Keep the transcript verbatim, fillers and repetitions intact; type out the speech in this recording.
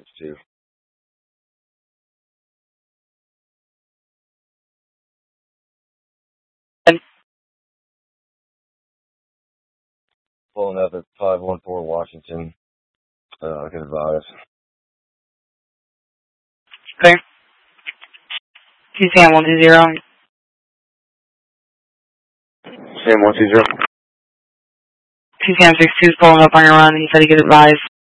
six two. Pulling up at five one four Washington. Uh, I can advise. Okay. Two Sam one two zero. Sam one two zero. Two Sam six two is pulling up on your run. He said he could advise.